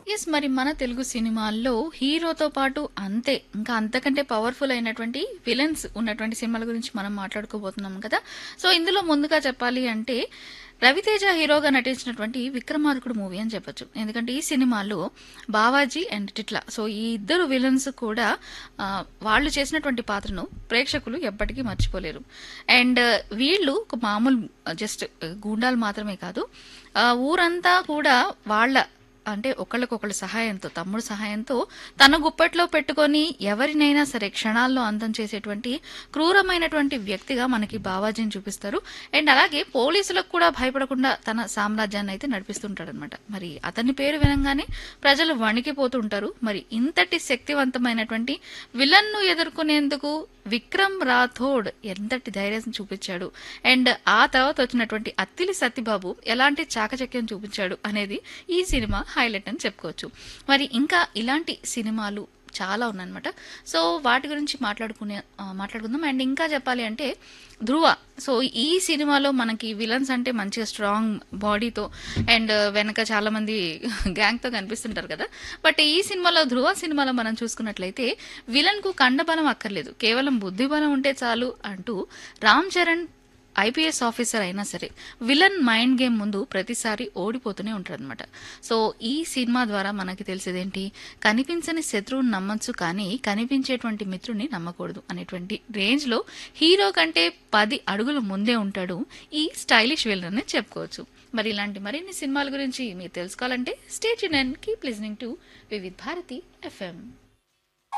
Yes. మరి మన తెలుగు సినిమాల్లో హీరోతో పాటు అంతే, ఇంకా అంతకంటే పవర్‌ఫుల్ అయినటువంటి విలన్స్ ఉన్నటువంటి సినిమాల గురించి మనం మాట్లాడుకోబోతున్నాం కదా! సో, ఇందులో ముందుగా చెప్పాలి అంటే 'రవితేజ' హీరోగా నటించినటువంటి 'విక్రమార్కుడు' మూవీ అని చెప్పొచ్చు. ఎందుకంటే ఈ సినిమాలో బావాజీ అండ్ టిట్లా, సో ఈ ఇద్దరు విలన్స్ కూడా వాళ్ళు చేసినటువంటి పాత్రను ప్రేక్షకులు ఎప్పటికీ మర్చిపోలేరు. అండ్ వీళ్ళు ఒక మామూలు జస్ట్ గూండాలు మాత్రమే కాదు, ఊరంతా కూడా వాళ్ళ అంటే ఒకళ్ళకొకళ్ళ సహాయంతో, తమ్ముడు సహాయంతో తన గుప్పెట్లో పెట్టుకొని ఎవరినైనా సరే క్షణాల్లో అంతం చేసేటువంటి క్రూరమైనటువంటి వ్యక్తిగా మనకి బావాజీని చూపిస్తారు. అండ్ అలాగే పోలీసులకు కూడా భయపడకుండా తన సామ్రాజ్యాన్ని అయితే నడిపిస్తుంటాడనమాట. మరి అతని పేరు వినంగానే ప్రజలు వణికిపోతుంటారు. మరి ఇంతటి శక్తివంతమైనటువంటి విలన్ను ఎదుర్కొనేందుకు విక్రమ్ రాథోడ్ ఎంతటి ధైర్యం చూపించాడు, అండ్ ఆ తర్వాత వచ్చినటువంటి అత్తిలి సత్యబాబు ఎలాంటి చాకచక్యం చూపించాడు అనేది ఈ సినిమా హైలైట్ అని చెప్పుకోవచ్చు. మరి ఇంకా ఇలాంటి సినిమాలు చాలా ఉన్నాయన్నమాట. సో వాటి గురించి మాట్లాడుకుందాం. అండ్ ఇంకా చెప్పాలి అంటే ధ్రువ, సో ఈ సినిమాలో మనకి విలన్స్ అంటే మంచిగా స్ట్రాంగ్ బాడీతో అండ్ వెనక చాలా మంది గ్యాంగ్తో కనిపిస్తుంటారు కదా. బట్ ఈ సినిమాలో, ధ్రువ సినిమాలో మనం చూసుకున్నట్లయితే విలన్ కు కండబలం అక్కర్లేదు, కేవలం బుద్ధి బలం ఉంటే చాలు అంటూ రామ్ చరణ్ ఐపీఎస్ ఆఫీసర్ అయినా సరే విలన్ మైండ్ గేమ్ ముందు ప్రతిసారి ఓడిపోతూనే ఉంటాడనమాట. సో ఈ సినిమా ద్వారా మనకి తెలిసేదేంటి, కనిపించని శత్రువుని నమ్మచ్చు కానీ కనిపించేటువంటి మిత్రుని నమ్మకూడదు అనేటువంటి రేంజ్ లో హీరో కంటే 10 అడుగులు ముందే ఉంటాడు ఈ స్టైలిష్ విలన్ అని చెప్పుకోవచ్చు. మరి ఇలాంటి మరిన్ని సినిమాల గురించి మీరు తెలుసుకోవాలంటే stay tune and keep listening to Vividh Bharati FM.